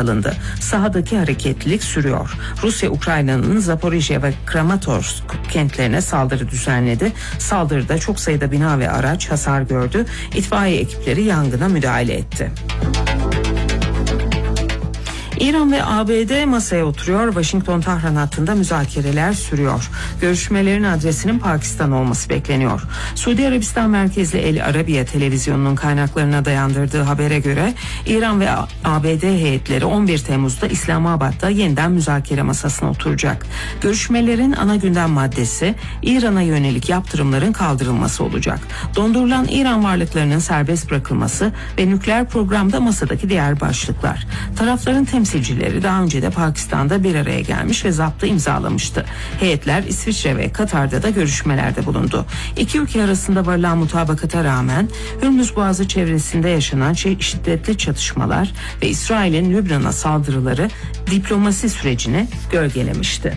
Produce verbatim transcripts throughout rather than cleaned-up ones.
alındı. Sahadaki hareketlilik sürüyor. Rusya Ukrayna'nın Zaporijya ve Kramatorsk kentlerine saldırı düzenledi. Saldırıda çok sayıda bina ve araç hasar gördü. İtfaiye ekipleri yangına müdahale etti. İran ve A B D masaya oturuyor. Washington-Tahran hattında müzakereler sürüyor. Görüşmelerin adresinin Pakistan olması bekleniyor. Suudi Arabistan merkezli El Arabiya televizyonunun kaynaklarına dayandırdığı habere göre İran ve A B D heyetleri on bir Temmuz'da İslamabad'da yeniden müzakere masasına oturacak. Görüşmelerin ana gündem maddesi İran'a yönelik yaptırımların kaldırılması olacak. Dondurulan İran varlıklarının serbest bırakılması ve nükleer programda masadaki diğer başlıklar. Tarafların temsilcileri daha önce de Pakistan'da bir araya gelmiş ve zaptı imzalamıştı. Heyetler İsviçre ve Katar'da da görüşmelerde bulundu. İki ülke arasında varılan mutabakata rağmen Hürmüz Boğazı çevresinde yaşanan şiddetli çatışmalar ve İsrail'in Lübnan'a saldırıları diplomasi sürecini gölgelemişti.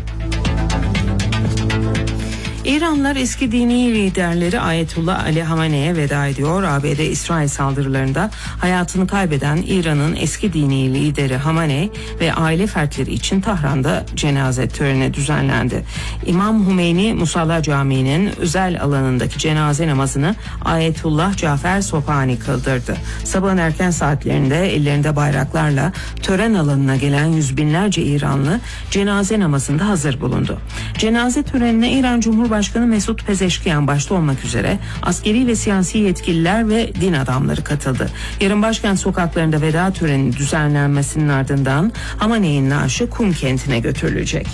İranlılar eski dini liderleri Ayetullah Ali Hamene'ye veda ediyor. A B D İsrail saldırılarında hayatını kaybeden İran'ın eski dini lideri Hamenei ve aile fertleri için Tahran'da cenaze töreni düzenlendi. İmam Hümeyni Musalla Camii'nin özel alanındaki cenaze namazını Ayetullah Cafer Sopani kıldırdı. Sabahın erken saatlerinde ellerinde bayraklarla tören alanına gelen yüz binlerce İranlı cenaze namazında hazır bulundu. Cenaze törenine İran Cumhurbaşkanı Başkanı Mesut Pezeşkiyan başta olmak üzere askeri ve siyasi yetkililer ve din adamları katıldı. Yarın başkent sokaklarında veda töreninin düzenlenmesinin ardından Hamenei'nin naaşı Kum kentine götürülecek.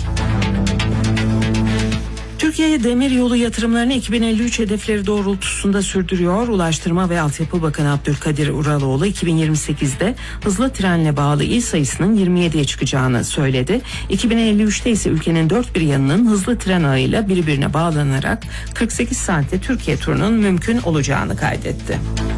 Türkiye demir yolu yatırımlarını iki bin elli üç hedefleri doğrultusunda sürdürüyor. Ulaştırma ve Altyapı Bakanı Abdülkadir Uraloğlu iki bin yirmi sekizde hızlı trenle bağlı il sayısının yirmi yediye çıkacağını söyledi. iki bin elli üçte ise ülkenin dört bir yanının hızlı tren ağıyla birbirine bağlanarak kırk sekiz saatte Türkiye turunun mümkün olacağını kaydetti.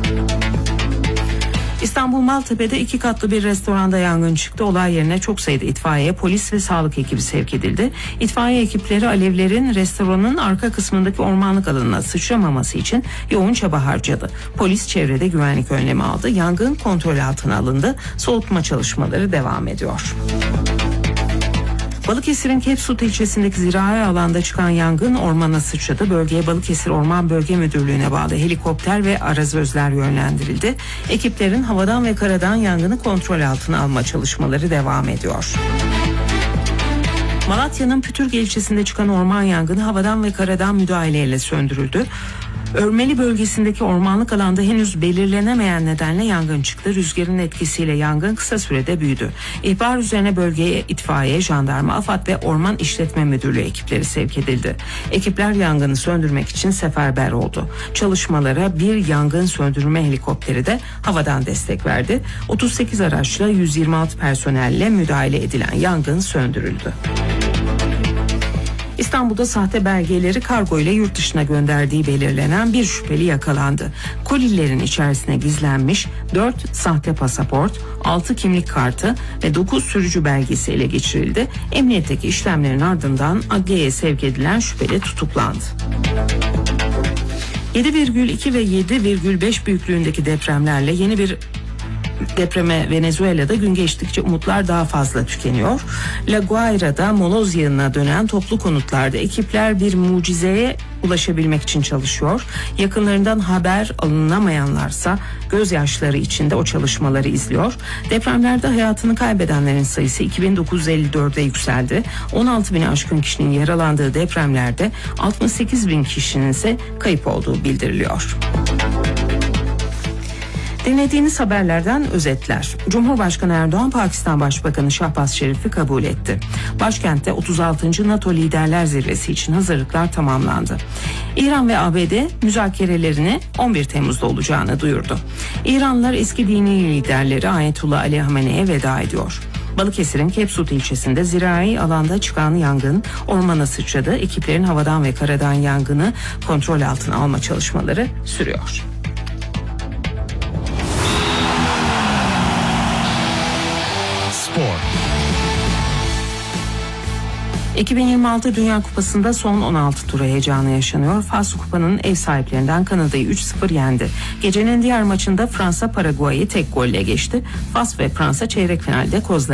İstanbul Maltepe'de iki katlı bir restoranda yangın çıktı. Olay yerine çok sayıda itfaiye, polis ve sağlık ekibi sevk edildi. İtfaiye ekipleri alevlerin restoranın arka kısmındaki ormanlık alanına sıçramaması için yoğun çaba harcadı. Polis çevrede güvenlik önlemi aldı. Yangın kontrol altına alındı. Soğutma çalışmaları devam ediyor. Balıkesir'in Kepsut ilçesindeki zirai alanda çıkan yangın ormana sıçradı. Bölgeye Balıkesir Orman Bölge Müdürlüğü'ne bağlı helikopter ve arazözler yönlendirildi. Ekiplerin havadan ve karadan yangını kontrol altına alma çalışmaları devam ediyor. Malatya'nın Pütürge ilçesinde çıkan orman yangını havadan ve karadan müdahaleyle söndürüldü. Örmeli bölgesindeki ormanlık alanda henüz belirlenemeyen nedenle yangın çıktı. Rüzgarın etkisiyle yangın kısa sürede büyüdü. İhbar üzerine bölgeye itfaiye, jandarma, AFAD ve Orman İşletme Müdürlüğü ekipleri sevk edildi. Ekipler yangını söndürmek için seferber oldu. Çalışmalara bir yangın söndürme helikopteri de havadan destek verdi. otuz sekiz araçla yüz yirmi altı personelle müdahale edilen yangın söndürüldü. İstanbul'da sahte belgeleri kargo ile yurt dışına gönderdiği belirlenen bir şüpheli yakalandı. Kolilerin içerisine gizlenmiş dört sahte pasaport, altı kimlik kartı ve dokuz sürücü belgesi ele geçirildi. Emniyetteki işlemlerin ardından adliyeye sevk edilen şüpheli tutuklandı. yedi virgül iki ve yedi virgül beş büyüklüğündeki depremlerle yeni bir depreme Venezuela'da gün geçtikçe umutlar daha fazla tükeniyor. La Guaira'da moloz yığınına dönen toplu konutlarda ekipler bir mucizeye ulaşabilmek için çalışıyor. Yakınlarından haber alınamayanlarsa gözyaşları içinde o çalışmaları izliyor. Depremlerde hayatını kaybedenlerin sayısı iki bin dokuz yüz elli dörde yükseldi. on altı bini aşkın kişinin yaralandığı depremlerde altmış sekiz bin kişinin ise kayıp olduğu bildiriliyor. Dinlediğiniz haberlerden özetler. Cumhurbaşkanı Erdoğan, Pakistan Başbakanı Şahbaz Şerif'i kabul etti. Başkentte otuz altıncı NATO Liderler Zirvesi için hazırlıklar tamamlandı. İran ve A B D müzakerelerini on bir Temmuz'da olacağını duyurdu. İranlılar eski dini liderleri Ayetullah Ali Hamene'ye veda ediyor. Balıkesir'in Kepsut ilçesinde zirai alanda çıkan yangın ormana sıçradı. Ekiplerin havadan ve karadan yangını kontrol altına alma çalışmaları sürüyor. iki bin yirmi altı Dünya Kupası'nda son on altı tur heyecanı yaşanıyor. Fas Kupa'nın ev sahiplerinden Kanada'yı üç sıfır yendi. Gecenin diğer maçında Fransa Paraguay'ı tek golle geçti. Fas ve Fransa çeyrek finalde kozlarını